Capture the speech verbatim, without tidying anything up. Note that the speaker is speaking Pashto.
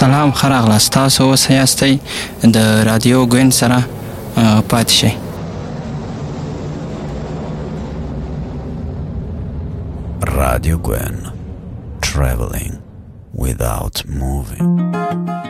سلام ښه راغلاست. تاسو اوس یاستئ د رادیو ګوین سره پاتې شئ. Radio Gwen, traveling without moving.